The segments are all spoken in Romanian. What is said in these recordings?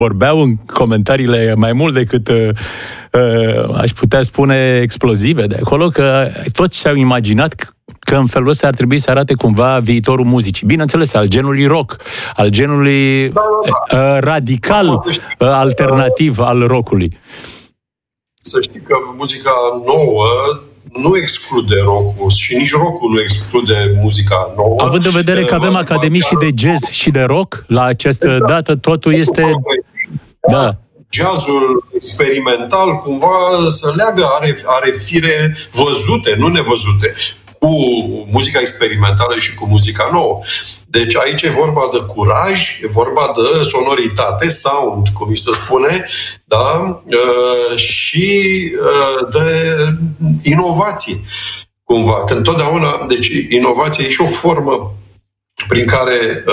vorbeau în comentariile mai mult decât aș putea spune explozive de acolo, că toți și-au imaginat că în felul ăsta ar trebui să arate cumva viitorul muzicii. Bineînțeles, al genului rock, al genului radical, alternativ al rockului. Să știi că muzica nouă nu exclude rock-ul și nici rock-ul nu exclude muzica nouă. Având în vedere că avem academii și de jazz și de rock, la această dată totul este... Da. Jazzul experimental cumva se leagă, are fire văzute, nu nevăzute, cu muzica experimentală și cu muzica nouă. Deci aici e vorba de curaj, e vorba de sonoritate, sound, cum îi se spune, da? Și de inovație, cumva. Că întotdeauna, deci inovația e și o formă prin care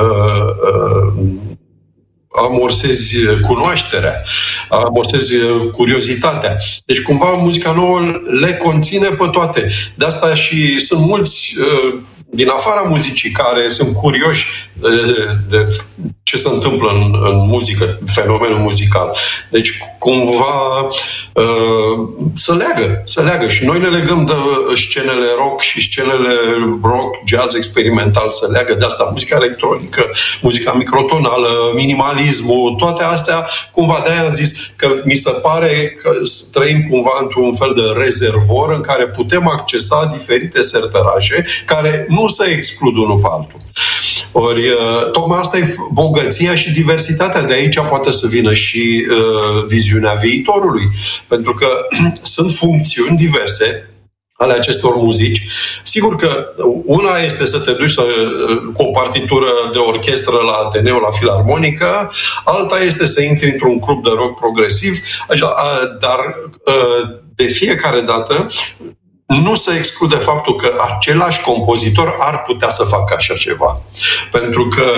amorsezi cunoașterea, amorsezi curiozitatea. Deci, cumva, muzica nouă le conține pe toate. De asta și sunt mulți din afara muzicii care sunt curioși de ce se întâmplă în muzică, fenomenul muzical. Deci, cumva, se leagă. Și noi ne legăm de scenele rock și scenele rock, jazz experimental, se leagă de asta. Muzica electronică, muzica microtonală, minimalismul, toate astea, cumva, de-aia am zis că mi se pare că trăim cumva într-un fel de rezervor în care putem accesa diferite sertărașe care nu se exclud unul pe altul. Ori, tocmai asta e bogăția și diversitatea. De aici poate să vină și viziunea viitorului. Pentru că sunt funcțiuni diverse ale acestor muzici. Sigur că una este să te duci cu o partitură de orchestră la Ateneu, la Filarmonică, alta este să intri într-un club de rock progresiv, așa, dar de fiecare dată nu se exclude faptul că același compozitor ar putea să facă așa ceva. Pentru că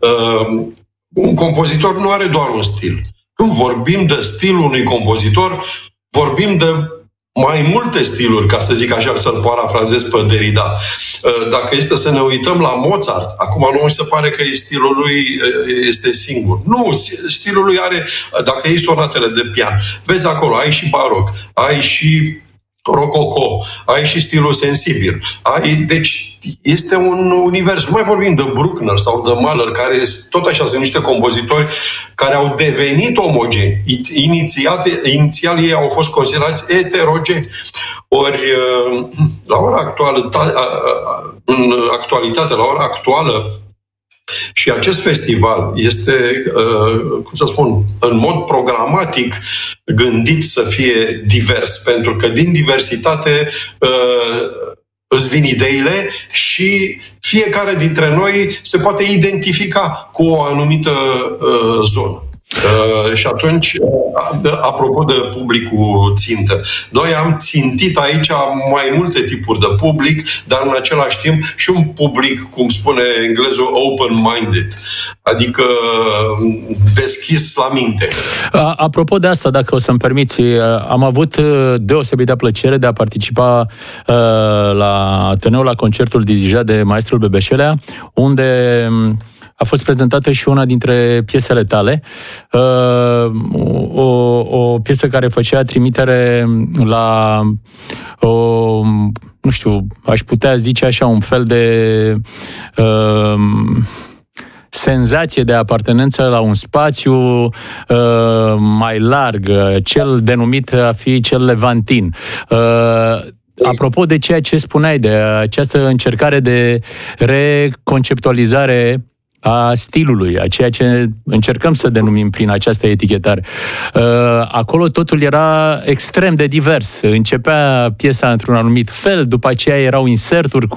un compozitor nu are doar un stil. Când vorbim de stilul unui compozitor, vorbim de mai multe stiluri, ca să zic așa, să-l parafrazez pe Derrida. Dacă este să ne uităm la Mozart, acum nu mi se pare că stilul lui este singur. Nu, stilul lui are, dacă iei sonatele de pian, vezi acolo, ai și baroc, ai și rococo, ai și stilul sensibil. Deci este un univers. Nu mai vorbim de Bruckner sau de Mahler, care tot așa sunt niște compozitori care au devenit omogeni. Inițial ei au fost considerați eterogeni. Ori la ora actuală, în actualitate, la ora actuală, și acest festival este, cum să spun, în mod programatic gândit să fie divers, pentru că din diversitate îți vin ideile și fiecare dintre noi se poate identifica cu o anumită zonă. Și atunci, apropo de publicul țintă, noi am țintit aici mai multe tipuri de public, dar în același timp și un public, cum spune englezul, open-minded, adică deschis la minte. Apropo de asta, dacă o să-mi permiți, am avut deosebită plăcere de a participa la Ateneu, la concertul dirijat de maestrul Bebeșelea, unde a fost prezentată și una dintre piesele tale, o piesă care făcea trimitere la nu știu, aș putea zice așa, un fel de senzație de apartenență la un spațiu mai larg, cel denumit a fi cel levantin. Apropo de ceea ce spuneai, de această încercare de reconceptualizare a stilului, a ceea ce încercăm să denumim prin această etichetare. Acolo totul era extrem de divers. Începea piesa într-un anumit fel, după aceea erau inserturi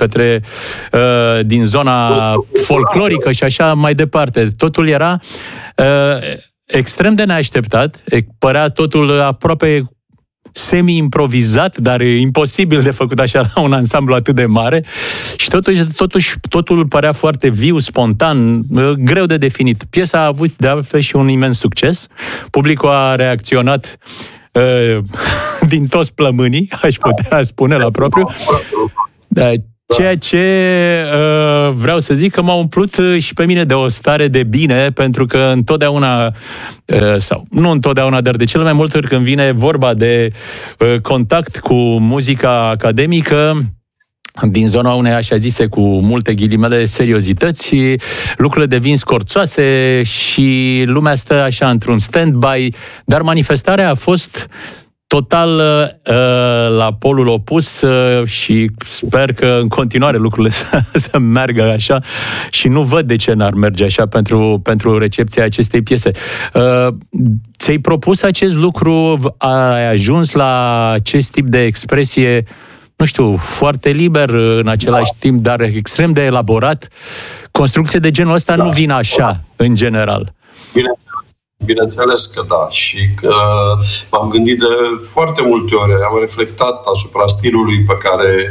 din zona folclorică și așa mai departe. Totul era extrem de neașteptat, părea totul aproape semi-improvizat, dar imposibil de făcut așa la un ansamblu atât de mare și totuși totul părea foarte viu, spontan, greu de definit. Piesa a avut de altfel și un imens succes. Publicul a reacționat din toți plămânii, aș putea spune la propriu. Ceea ce vreau să zic că m-a umplut și pe mine de o stare de bine, pentru că întotdeauna, sau nu întotdeauna, dar de cele mai multe ori când vine vorba de contact cu muzica academică, din zona unei, așa zise, cu multe ghilimele seriozități, lucrurile devin scorțoase și lumea stă așa într-un stand-by, dar manifestarea a fost total la polul opus și sper că în continuare lucrurile să meargă așa și nu văd de ce n-ar merge așa pentru recepția acestei piese. Ți-ai propus acest lucru? Ai ajuns la acest tip de expresie, nu știu, foarte liber în același timp, dar extrem de elaborat? Construcții de genul ăsta nu vin așa, în general. Bineînțeles că da, și că m-am gândit de foarte multe ori, am reflectat asupra stilului pe care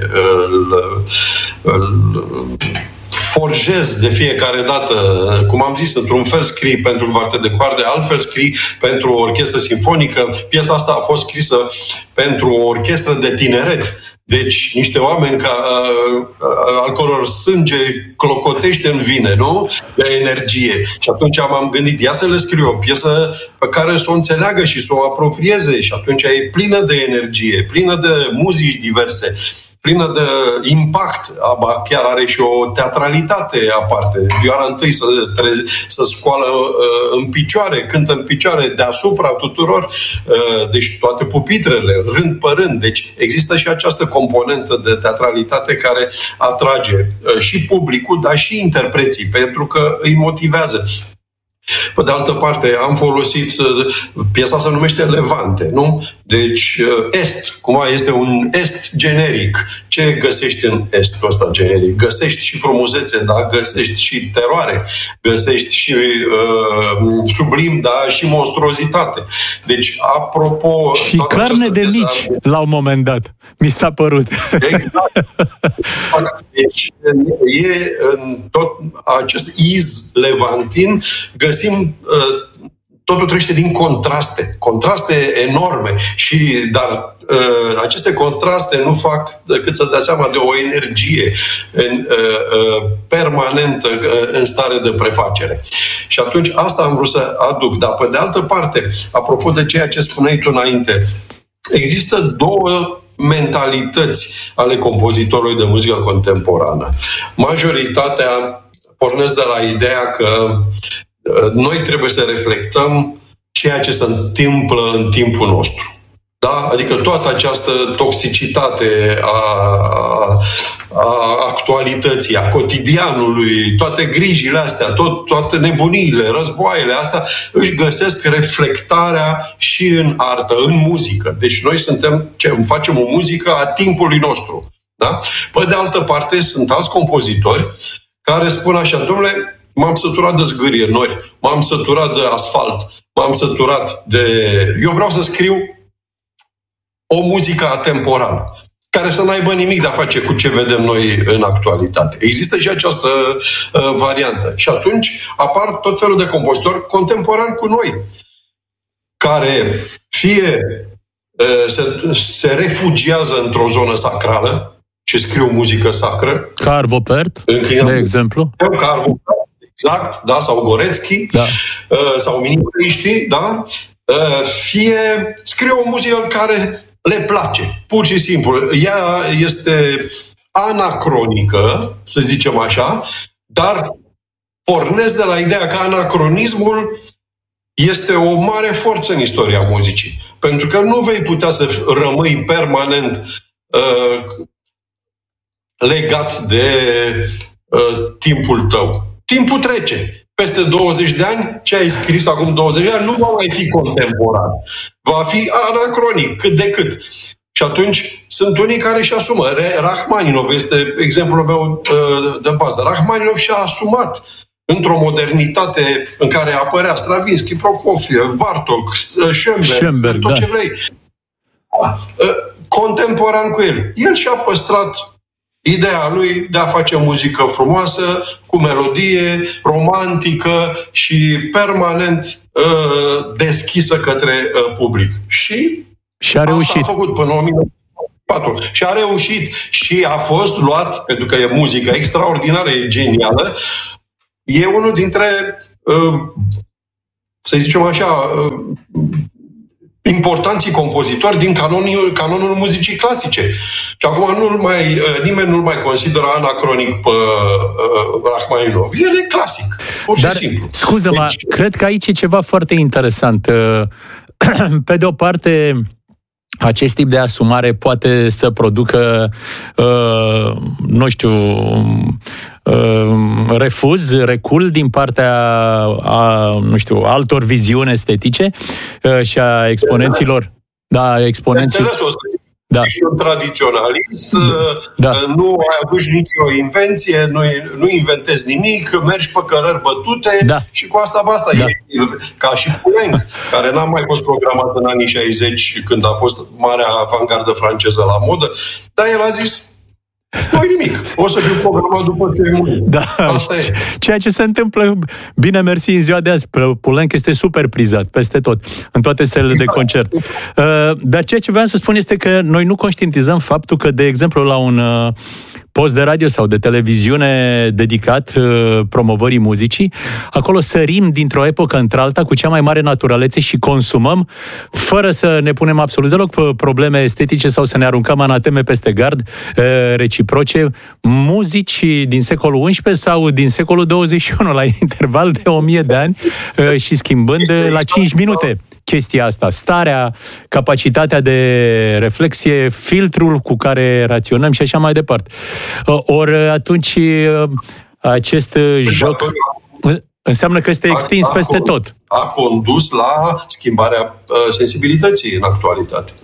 îl forjez de fiecare dată. Cum am zis, într-un fel scrii pentru varte de coarde, altfel scrii pentru o orchestră simfonică. Piesa asta a fost scrisă pentru o orchestră de tineret. Deci, niște oameni al căror sânge clocotește în vine, nu? De energie. Și atunci m-am gândit, ia să le scriu o piesă pe care să o înțeleagă și să o apropieze. Și atunci e plină de energie, plină de muzici diverse, plină de impact, chiar are și o teatralitate aparte. Vioara întâi să scoală în picioare, cântă în picioare deasupra tuturor, deci toate pupitrele, rând pe rând. Deci există și această componentă de teatralitate care atrage și publicul, dar și interpreții, pentru că îi motivează. Pe de altă parte, am folosit, piesa se numește Levante, nu? Deci, est, cumva este un est generic. Ce găsești în estul ăsta generic? Găsești și frumusețe, da? Găsești și teroare, găsești și sublim, da? Și monstruozitate. Deci, apropo... Și carne de mici, la un moment dat, mi s-a părut. Exact. Deci, e în tot acest iz levantin, găsim totul trăiește din contraste enorme, dar aceste contraste nu fac decât să dea seama de o energie permanentă în stare de prefacere. Și atunci asta am vrut să aduc. Dar pe de altă parte, apropo de ceea ce spuneai tu înainte, există două mentalități ale compozitorului de muzică contemporană. Majoritatea pornesc de la ideea că noi trebuie să reflectăm ceea ce se întâmplă în timpul nostru. Da? Adică toată această toxicitate a actualității, a cotidianului, toate grijile astea, toate nebuniile, războaiele astea, își găsesc reflectarea și în artă, în muzică. Deci noi facem o muzică a timpului nostru. Da? Pe de altă parte, sunt alți compozitori care spun așa, domnule, m-am săturat de zgârie nori, m-am săturat de asfalt, m-am săturat de... Eu vreau să scriu o muzică atemporală, care să n-aibă nimic de a face cu ce vedem noi în actualitate. Există și această variantă. Și atunci apar tot felul de compozitori contemporani cu noi, care fie se refugiază într-o zonă sacrală și scriu muzică sacră. Ca Arvo Pärt, de exemplu. Ca Arvo Pärt, exact, da, sau Goretzky, da. Sau minimuniștii, da? Fie scriu o muzică care le place, pur și simplu. Ea este anacronică, să zicem așa, dar pornesc de la ideea că anacronismul este o mare forță în istoria muzicii. Pentru că nu vei putea să rămâi permanent legat de timpul tău. Timpul trece. Peste 20 de ani, ce ai scris acum 20 de ani nu va mai fi contemporan. Va fi anacronic, cât de cât. Și atunci sunt unii care își asumă. Rachmaninov este exemplul meu de bază. Rachmaninov și-a asumat într-o modernitate în care apărea Stravinsky, Prokofiev, Bartók, Schoenberg, tot ce vrei. Contemporan cu el. El și-a păstrat ideea lui de a face muzică frumoasă, cu melodie, romantică și permanent deschisă către public. Și a reușit. Asta a făcut până Și a reușit și a fost luat, pentru că e muzică extraordinară, e genială, e unul dintre, să zicem așa, importanții compozitori din canonul muzicii clasice. Și acum nimeni nu-l mai consideră anacronic pe Rachmaninov. El e clasic, pur și simplu. Scuză-mă, cred că aici e ceva foarte interesant. Pe de o parte, acest tip de asumare poate să producă, recul din partea altor viziuni estetice și a exponenților. Da, exponenții. Da. Ești un tradiționalist, nu ai adus nicio invenție, nu inventezi nimic, mergi pe cărări bătute și cu asta basta. Da. Ca și Poulenc, care n-a mai fost programat în anii 60, când a fost marea avangardă franceză la modă, dar el a zis: nu-i nimic, o să fiu programat după ce e murit. Da, asta e. Ceea ce se întâmplă, bine mersi, în ziua de azi. Poulenc este super prizat peste tot, în toate salele de concert. Dar ceea ce vreau să spun este că noi nu conștientizăm faptul că, de exemplu, la un post de radio sau de televiziune dedicat promovării muzicii, acolo sărim dintr-o epocă într-alta cu cea mai mare naturalețe și consumăm, fără să ne punem absolut deloc probleme estetice sau să ne aruncăm anateme peste gard reciproce, muzici din secolul XI sau din secolul 21, la interval de 1000 de ani și schimbând la 5 minute chestia asta, starea, capacitatea de reflexie, filtrul cu care raționăm și așa mai departe. Ori atunci acest joc înseamnă că este extins peste tot. A condus la schimbarea sensibilității în actualitate.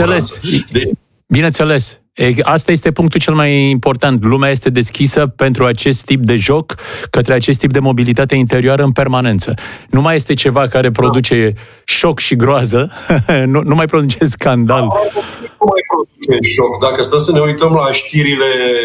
Bineînțeles. Asta este punctul cel mai important. Lumea este deschisă pentru acest tip de joc, către acest tip de mobilitate interioară în permanență. Nu mai este ceva care produce șoc și groază, nu mai produce scandal. Nu mai produce șoc. Dacă stăm să ne uităm la știrile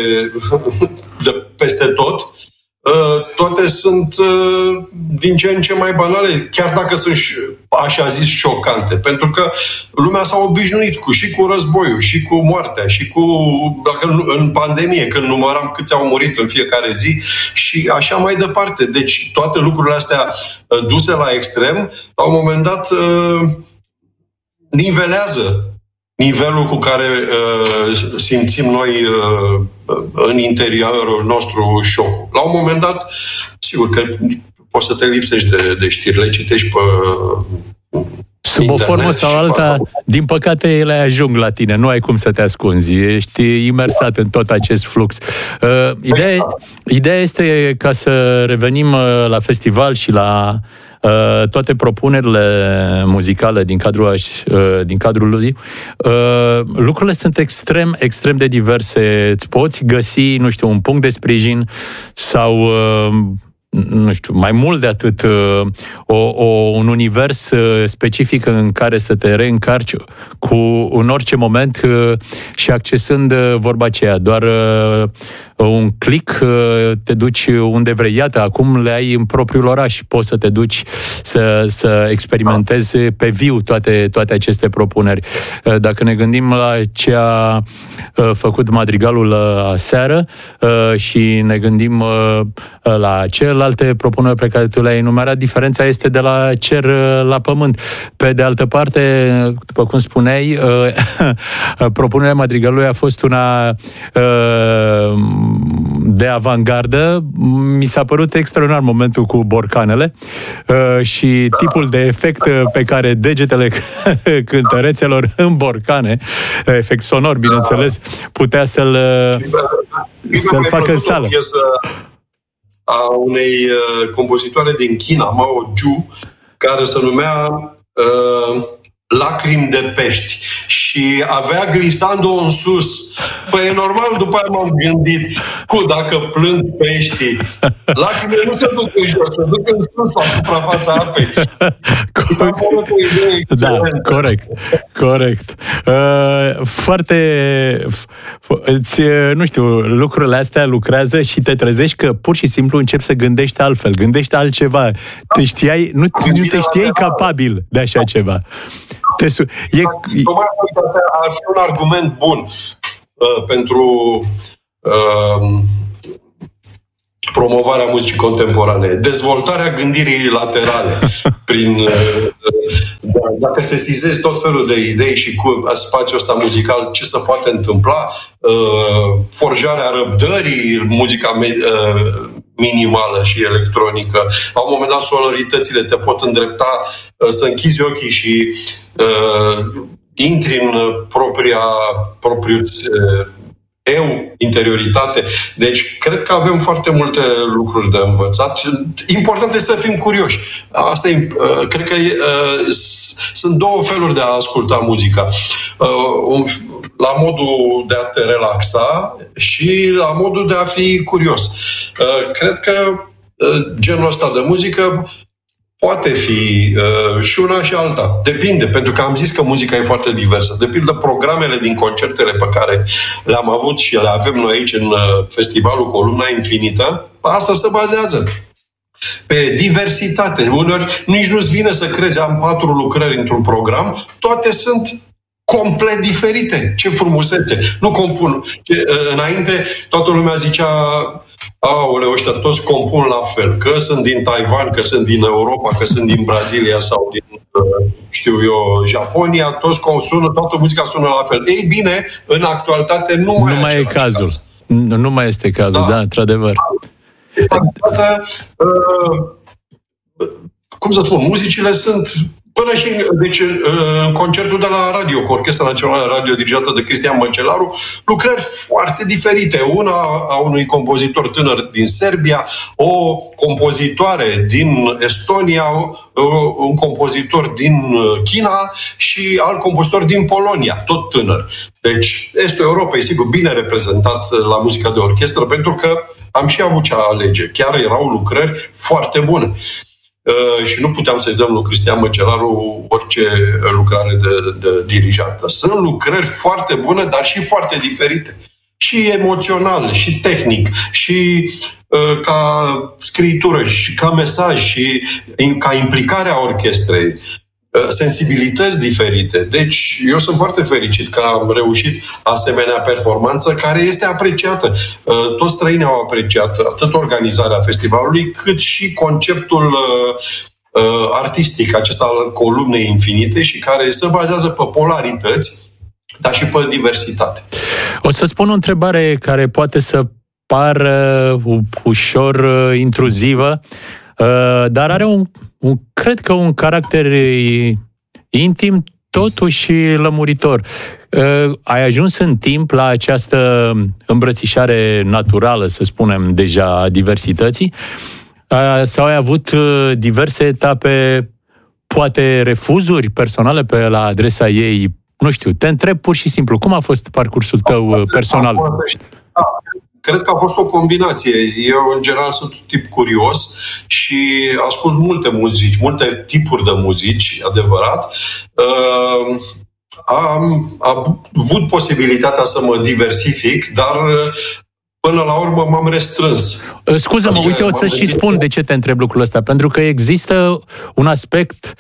de peste tot, toate sunt din ce în ce mai banale, chiar dacă sunt așa zis șocante, pentru că lumea s-a obișnuit și cu războiul, și cu moartea, și cu, dacă în pandemie, când număram câți au murit în fiecare zi și așa mai departe. Deci toate lucrurile astea duse la extrem, la un moment dat nivelează nivelul cu care simțim noi în interiorul nostru șocul. La un moment dat, sigur că poți să te lipsești de știri, le citești pe sub o formă sau alta, din păcate ele ajung la tine, nu ai cum să te ascunzi, ești imersat în tot acest flux. Ideea este, ca să revenim la festival și la toate propunerile muzicale din cadrul lui, lucrurile sunt extrem de diverse. Îți poți găsi, un punct de sprijin sau mai mult de atât, un univers specific în care să te reîncarci în orice moment și accesând vorba aceea, doar un click te duci unde vrei. Iată, acum le ai în propriul oraș, poți să te duci să experimentezi pe viu toate aceste propuneri. Dacă ne gândim la ce a făcut Madrigalul aseară și ne gândim la celelalte propuneri pe care tu le-ai enumerat, diferența este de la cer la pământ. Pe de altă parte, după cum spuneai, propunerea Madrigalului a fost una de avangardă. Mi s-a părut extraordinar momentul cu borcanele și tipul de efect pe care degetele cântărețelor în borcane, efect sonor, bineînțeles, putea să-l facă în sală. A unei compozitoare din China, Mao Zhu, care se numea Lacrimi de pești și avea glisando în sus. Păi e normal, după aia m-am gândit, dacă plâng peștii, lacrimile nu se duc în jos, se duc în sus, la suprafața apei. Da, corect. Lucrurile astea lucrează și te trezești că pur și simplu începi să gândești altfel, gândești altceva. Nu te știai capabil de așa ceva. ar fi un argument bun pentru promovarea muzicii contemporane. Dezvoltarea gândirii laterale. Dacă sesizezi tot felul de idei și cu spațiul ăsta muzical, ce se poate întâmpla, forjarea răbdării, muzica minimală și electronică. La un moment dat, sonoritățile te pot îndrepta să închizi ochii și intri în propriul interioritate. Deci, cred că avem foarte multe lucruri de învățat. Important este să fim curioși. Asta e, cred că sunt două feluri de a asculta muzica. La modul de a te relaxa și la modul de a fi curios. Cred că genul ăsta de muzică poate fi și una și alta. Depinde, pentru că am zis că muzica e foarte diversă. De pildă, programele din concertele pe care le-am avut și le avem noi aici în festivalul Columna Infinită, asta se bazează pe diversitate. Uneori nici nu-ți vine să crezi, am 4 lucrări într-un program, toate sunt complet diferite. Ce frumusețe! Nu compun. Înainte, toată lumea zicea: aoleu, ăștia toți compun la fel. Că sunt din Taiwan, că sunt din Europa, că sunt din Brazilia sau din, Japonia, toți sună, toată muzica sună la fel. Ei bine, în actualitate nu mai e cazul. Nu mai este cazul, da, într-adevăr. Cum să spun, muzicile sunt până și în concertul de la radio, cu Orchestra Națională Radio dirijată de Cristian Măcelaru, lucrări foarte diferite. Una a unui compozitor tânăr din Serbia, o compozitoare din Estonia, un compozitor din China și alt compozitor din Polonia, tot tânăr. Deci, Estul Europei, sigur, bine reprezentat la muzica de orchestră, pentru că am și avut ce alege. Chiar erau lucrări foarte bune. Și nu puteam să-i dăm lui Cristian Măcelaru orice lucrare de dirijată. Sunt lucrări foarte bune, dar și foarte diferite. Și emoțional, și tehnic, și ca scriitură, și ca mesaj, și ca implicare a orchestrei. Sensibilități diferite. Deci, eu sunt foarte fericit că am reușit asemenea performanță care este apreciată. Toți străinii au apreciat atât organizarea festivalului, cât și conceptul artistic acesta al Columnei Infinite și care se bazează pe polarități, dar și pe diversitate. O să-ți pun o întrebare care poate să pară ușor intruzivă, dar are cred că un caracter intim, totuși lămuritor. Ai ajuns în timp la această îmbrățișare naturală, să spunem deja, a diversității? Sau ai avut diverse etape, poate refuzuri personale la adresa ei? Nu știu, te întreb pur și simplu, cum a fost parcursul tău personal? Cred că a fost o combinație. Eu, în general, sunt un tip curios și ascult multe muzici, multe tipuri de muzici, adevărat. Am avut posibilitatea să mă diversific, dar până la urmă m-am restrâns. Scuză-mă, uite, o să-și spun de ce te întreb lucrul ăsta. Pentru că există un aspect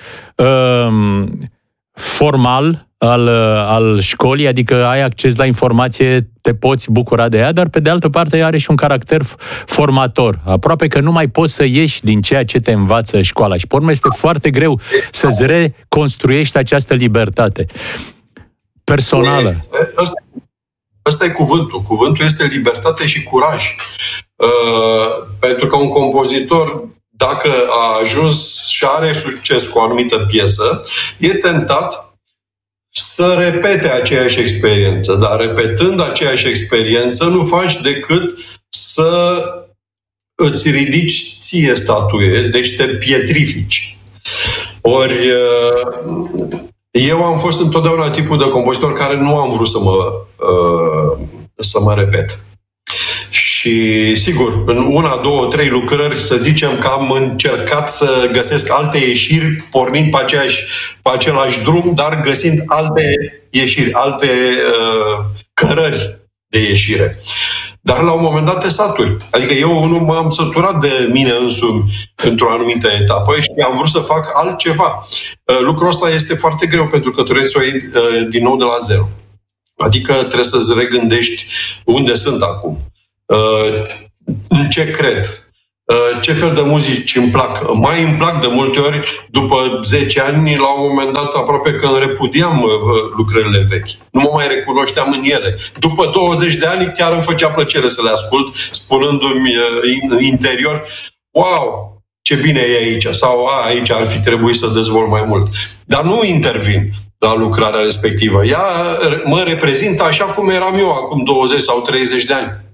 formal al școlii, adică ai acces la informație, te poți bucura de ea, dar pe de altă parte are și un caracter formator. Aproape că nu mai poți să ieși din ceea ce te învață școala și pe urmă este foarte greu să-ți reconstruiești această libertate personală. Ăsta e cuvântul. Cuvântul este libertate și curaj. Pentru că un compozitor, dacă a ajuns și are succes cu o anumită piesă, e tentat să repete aceeași experiență. Dar repetând aceeași experiență, nu faci decât să îți ridici ție statuie, deci te pietrifici. Ori eu am fost întotdeauna tipul de compozitor care nu am vrut să mă repet. Și, sigur, în 1, 2, 3 lucrări, să zicem că am încercat să găsesc alte ieșiri, pornind pe același drum, dar găsind alte ieșiri, alte cărări de ieșire. Dar la un moment dat te saturi. Adică eu nu m-am săturat de mine însumi într-o anumită etapă și am vrut să fac altceva. Lucrul ăsta este foarte greu pentru că trebuie să o iei din nou de la zero. Adică trebuie să-ți regândești unde sunt acum, în ce cred, ce fel de muzici îmi plac. Mai îmi plac de multe ori, după 10 ani, la un moment dat, aproape că îmi repudiam lucrările vechi. Nu mă mai recunoșteam în ele. După 20 de ani, chiar îmi făcea plăcere să le ascult, spunându-mi în interior, wow, ce bine e aici, sau aici ar fi trebuit să dezvolt mai mult. Dar nu intervin la lucrarea respectivă. Ea mă reprezintă așa cum eram eu acum 20 sau 30 de ani.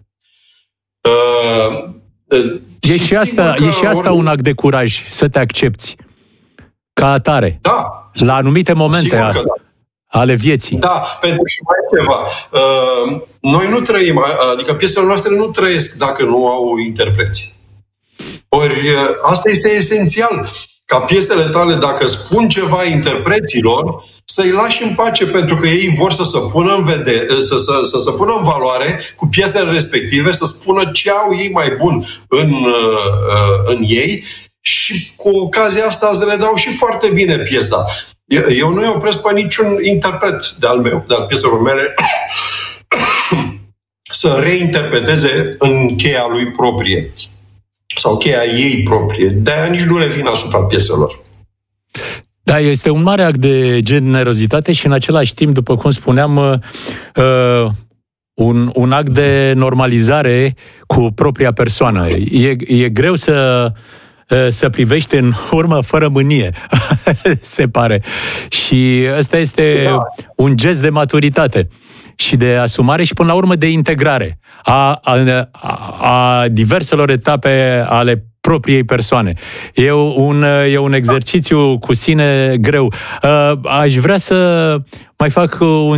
E și asta un act de curaj, să te accepți ca atare. Da. La anumite momente ale vieții. Da, pentru și mai ceva. Noi nu trăim, adică piesele noastre nu trăiesc dacă nu au interpreți. Ori asta este esențial. Ca piesele tale, dacă spun ceva interpreților, să-i lași în pace, pentru că ei vor să se pună în vedere, să se pună în valoare cu piesele respective, să spună ce au ei mai bun în ei și cu ocazia asta să le dau și foarte bine piesa. Eu nu-i opresc pe niciun interpret de-al meu, de-al pieselor mele, să reinterpreteze în cheia lui proprie sau cheia ei proprie. De-aia nici nu revin asupra pieselor. Da, este un mare act de generozitate și în același timp, după cum spuneam, un act de normalizare cu propria persoană. E greu să privești în urmă fără mânie, se pare. Și ăsta este un gest de maturitate și de asumare și, până la urmă, de integrare a diverselor etape ale propriei persoane. E un exercițiu cu sine greu. Aș vrea să mai fac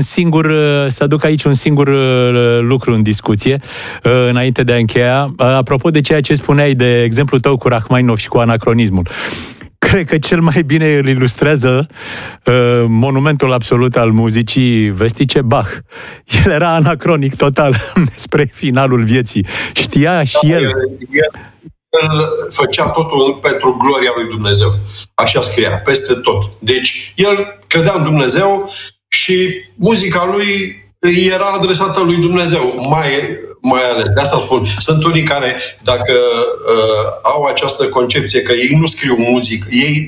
să aduc aici un singur lucru în discuție, înainte de a încheia. Apropo de ceea ce spuneai, de exemplul tău cu Rachmaninov și cu anacronismul. Cred că cel mai bine îl ilustrează monumentul absolut al muzicii vestice, Bach. El era anacronic total spre finalul vieții. Știa și el. El făcea totul pentru gloria lui Dumnezeu. Așa scria, peste tot. Deci, el credea în Dumnezeu și muzica lui era adresată lui Dumnezeu, mai ales. De asta spun. Sunt unii care, dacă au această concepție că ei nu scriu muzică,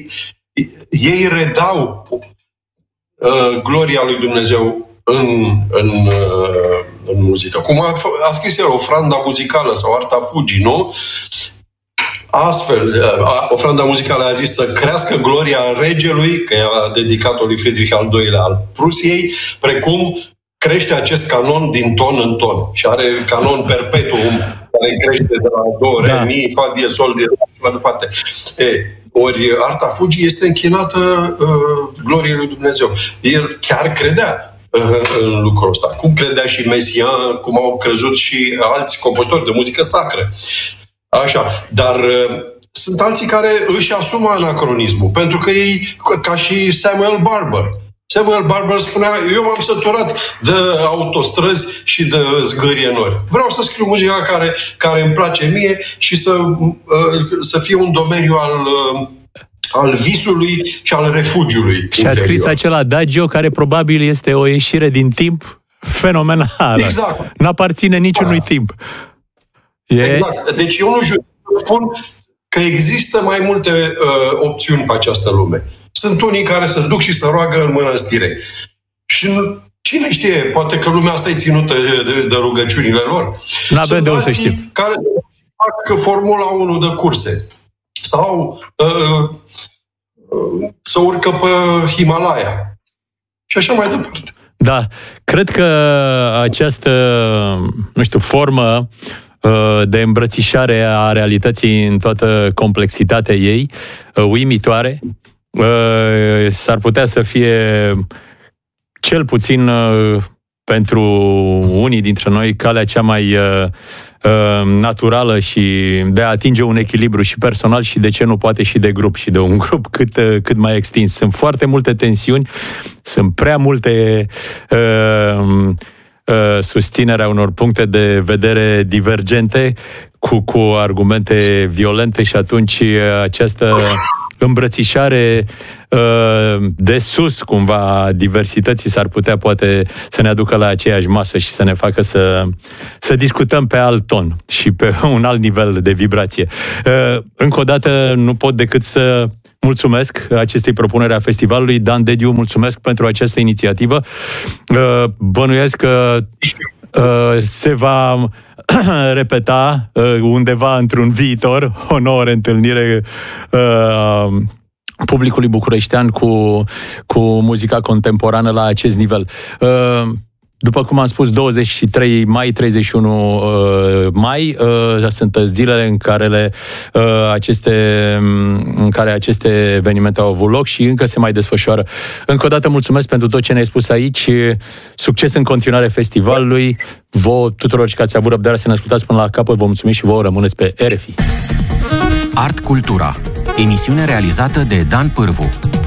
ei redau gloria lui Dumnezeu în muzică. Cum a scris el, ofranda muzicală sau Arta Fugii, nu? Astfel, ofranda muzicală a zis să crească gloria regelui, că a dedicat-o lui Friedrich al II-lea al Prusiei, precum crește acest canon din ton în ton. Și are canon perpetuum, care crește de la do, re, mi, fa, die, sol, die, și mai departe. Ori Arta Fugii este închinată gloriei lui Dumnezeu. El chiar credea în lucrul ăsta. Cum credea și Messiaen, cum au crezut și alți compozitori de muzică sacră. Așa, dar sunt alții care își asumă anacronismul, pentru că ei, ca și Samuel Barber. Samuel Barber spunea, eu m-am săturat de autostrăzi și de zgârie nori. Vreau să scriu muzica care îmi place mie și să fie un domeniu al visului și al refugiului. Și a scris acel adagio care probabil este o ieșire din timp fenomenală. Exact. N-aparține niciunui timp. Exact. Deci eu nu spun că există mai multe opțiuni pe această lume. Sunt unii care se duc și se roagă în mănăstire. Și cine știe, poate că lumea asta e ținută de rugăciunile lor. Sunt alții care fac Formula 1 de curse. Sau să urcă pe Himalaya. Și așa mai departe. Da, cred că această, formă de îmbrățișare a realității în toată complexitatea ei, uimitoare, s-ar putea să fie cel puțin pentru unii dintre noi calea cea mai naturală și de a atinge un echilibru și personal și, de ce nu, poate și de grup, și de un grup cât mai extins. Sunt foarte multe tensiuni, sunt prea multe susținerea unor puncte de vedere divergente cu argumente violente și atunci această îmbrățișare de sus, cumva, diversității s-ar putea poate să ne aducă la aceeași masă și să ne facă să discutăm pe alt ton și pe un alt nivel de vibrație. Încă o dată nu pot decât să mulțumesc acestei propuneri a festivalului. Dan Dediu, mulțumesc pentru această inițiativă. Bănuiesc că se va repeta undeva într-un viitor o nouă reîntâlnire publicului bucureștean cu muzica contemporană la acest nivel. După cum am spus, 23 mai, 31 mai sunt zilele în care aceste evenimente au avut loc și încă se mai desfășoară. Încă o dată mulțumesc pentru tot ce ne-ai spus aici. Succes în continuare festivalului. Vouă tuturor și că ați avut răbdarea să ne ascultați până la capăt. Vă mulțumim și vouă rămâneți pe RFI. Art Cultura. Emisiune realizată de Dan Pârvu.